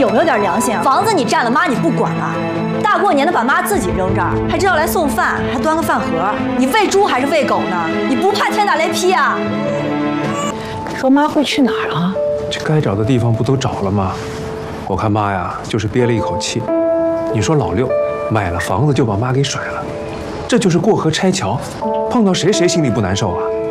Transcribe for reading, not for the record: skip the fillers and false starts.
有没有点良心啊？房子你占了，妈你不管了？大过年的把妈自己扔这儿，还知道来送饭，还端个饭盒，你喂猪还是喂狗呢？你不怕天打雷劈啊？ 说妈会去哪儿啊？ 这该找的地方不都找了吗？我看妈呀，就是憋了一口气。你说老六买了房子就把妈给甩了，这就是过河拆桥，碰到谁心里不难受啊？